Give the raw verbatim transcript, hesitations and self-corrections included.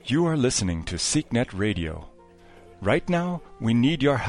You are listening to SeekNet Radio. Right now, we need your help.